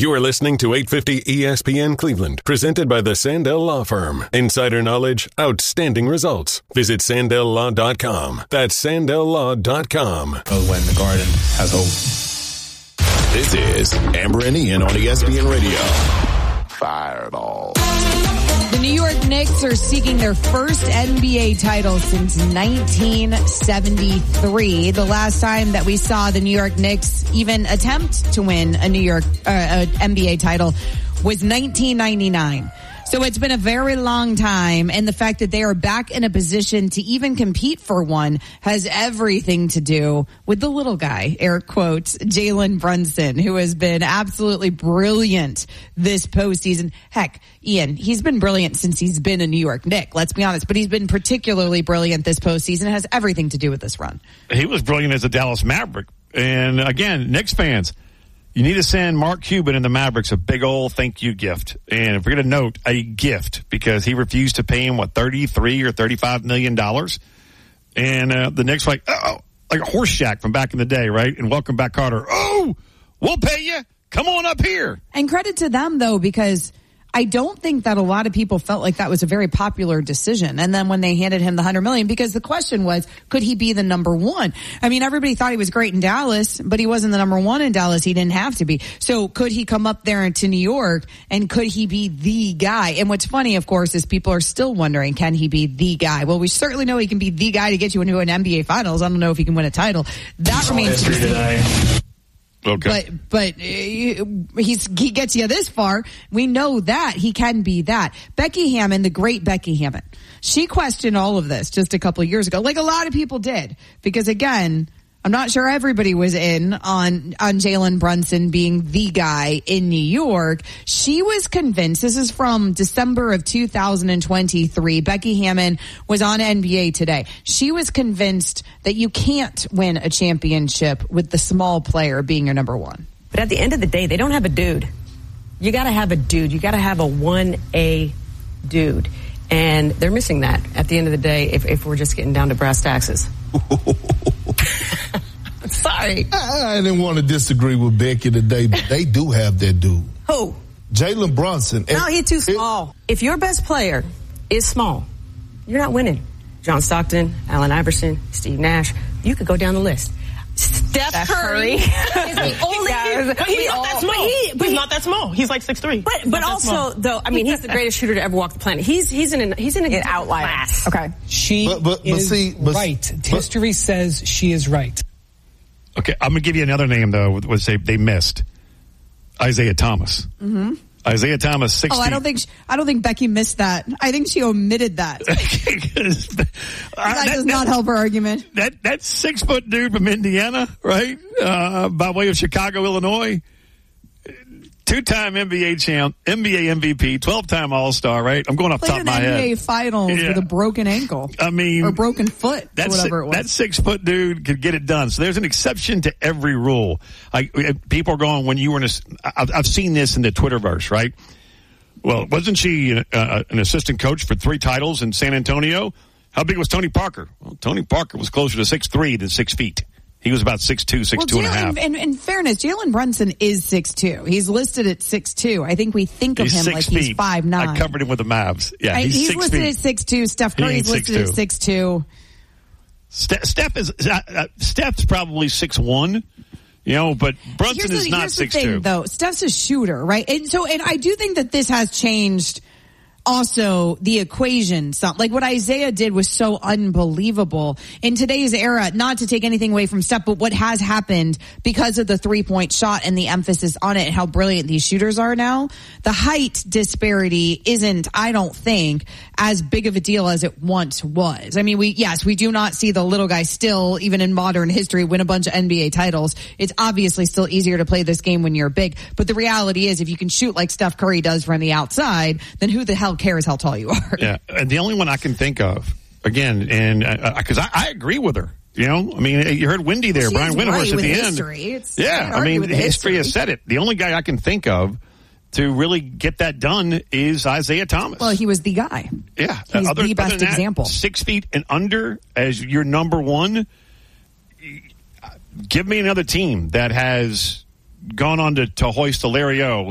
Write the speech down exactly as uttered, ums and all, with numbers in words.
You are listening to eight fifty E S P N Cleveland, presented by the Sandell Law Firm. Insider knowledge, outstanding results. Visit Sandell Law dot com. That's Sandell Law dot com. When the Garden has hope. This is Amber and Ian on E S P N Radio. Fireball. The New York Knicks are seeking their first N B A title since nineteen seventy-three. The last time that we saw the New York Knicks even attempt to win a New York uh, a N B A title was nineteen ninety-nine. So it's been a very long time, and the fact that they are back in a position to even compete for one has everything to do with the little guy, air quotes, Jalen Brunson, who has been absolutely brilliant this postseason. Heck, Ian, he's been brilliant since he's been a New York Knick, let's be honest, but he's been particularly brilliant this postseason. It has everything to do with this run. He was brilliant as a Dallas Maverick. And again, Knicks fans, you need to send Mark Cuban and the Mavericks a big old thank you gift. And if we're going to note, a gift, because he refused to pay him, what, thirty-three or thirty-five million dollars. And uh, the Knicks were like, oh, like a horse shack from back in the day, right? And welcome back, Carter. Oh, we'll pay you. Come on up here. And credit to them, though, because I don't think that a lot of people felt like that was a very popular decision. And then when they handed him the hundred million, because the question was, could he be the number one? I mean, everybody thought he was great in Dallas, but he wasn't the number one in Dallas. He didn't have to be. So could he come up there to New York, and could he be the guy? And what's funny, of course, is people are still wondering, can he be the guy? Well, we certainly know he can be the guy to get you into an N B A Finals. I don't know if he can win a title. That remains to be seen. Okay. But but he's he gets you this far. We know that he can be that. Becky Hammon, the great Becky Hammon, she questioned all of this just a couple of years ago, like a lot of people did, because again, I'm not sure everybody was in on on Jalen Brunson being the guy in New York. She was convinced. This is from December of two thousand twenty-three. Becky Hammon was on N B A Today. She was convinced that you can't win a championship with the small player being your number one. But at the end of the day, they don't have a dude. You got to have a dude. You got to have a one A dude. And they're missing that at the end of the day if, if we're just getting down to brass taxes. Sorry. I, I didn't want to disagree with Becky today, but they do have that dude. Who? Jalen Brunson. No, he's too small. It, if your best player is small, you're not winning. John Stockton, Allen Iverson, Steve Nash. You could go down the list. Steph, Steph Curry is the only. Yeah, but he's not all, that small. But he, but he's he, not that small. He's like six three. But but also though, I mean, he's the greatest shooter to ever walk the planet. He's he's in an he's in a an outlier. Class. Okay, she but, but, but is see, but, right. But, History says she is right. Okay, I'm going to give you another name though. Was they they missed Isaiah Thomas? Mm-hmm. Isaiah Thomas, six. Oh, I don't think she, I don't think Becky missed that. I think she omitted that. uh, that, that does not help her argument. That that six foot dude from Indiana, right, uh, by way of Chicago, Illinois, two time N B A champ, N B A M V P, twelve time All Star, right? I'm going off the top of my head. N B A Finals yeah. with a broken ankle. I mean, or broken foot, or whatever it was. That six foot dude could get it done. So there's an exception to every rule. I, people are going, when you were in a, I've, I've seen this in the Twitterverse, right? Well, wasn't she an, uh, an assistant coach for three titles in San Antonio? How big was Tony Parker? Well, Tony Parker was closer to six three than six feet. He was about six two, six two well, and a half. In, in fairness, Jalen Brunson is six two. He's listed at six two. I think we think of he's him like feet. he's five nine. I covered him with the Mavs. Yeah, he's, he's six listed feet. at six two. Steph Curry's listed at six two. Ste- Steph is uh, uh, Steph's probably six one. You know, but Brunson here's is the, not here's six the thing, two. Though Steph's a shooter, right? And so, and I do think that this has changed. Also, the equation, like what Isaiah did was so unbelievable in today's era, not to take anything away from Steph, but what has happened because of the three-point shot and the emphasis on it and how brilliant these shooters are now, the height disparity isn't, I don't think, as big of a deal as it once was. I mean, we, yes, we do not see the little guy still, even in modern history, win a bunch of N B A titles. It's obviously still easier to play this game when you're big, but the reality is if you can shoot like Steph Curry does from the outside, then who the hell cares how tall you are? Yeah, and the only one I can think of, again, and because uh, I, I agree with her. You know, I mean, you heard Wendy there, well, Brian Windhorst right at the history. end. It's, yeah, I mean, history, history has said it. The only guy I can think of to really get that done is Isaiah Thomas. Well, he was the guy. Yeah, he's other, the best other than that, example. Six feet and under as your number one. Give me another team that has gone on to, to hoist the Larry O